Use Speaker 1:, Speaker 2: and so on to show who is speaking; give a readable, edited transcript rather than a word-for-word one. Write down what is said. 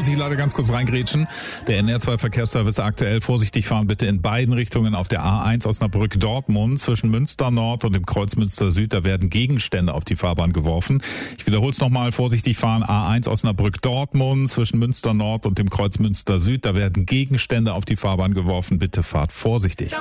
Speaker 1: Muss ich leider ganz kurz reingrätschen. Der NR2-Verkehrsservice aktuell. Vorsichtig fahren bitte in beiden Richtungen auf der A1 Osnabrück-Dortmund zwischen Münster Nord und dem Kreuz Münster Süd. Da werden Gegenstände auf die Fahrbahn geworfen. Ich wiederhole es nochmal. Vorsichtig fahren A1 Osnabrück-Dortmund zwischen Münster Nord und dem Kreuz Münster Süd. Da werden Gegenstände auf die Fahrbahn geworfen. Bitte fahrt vorsichtig.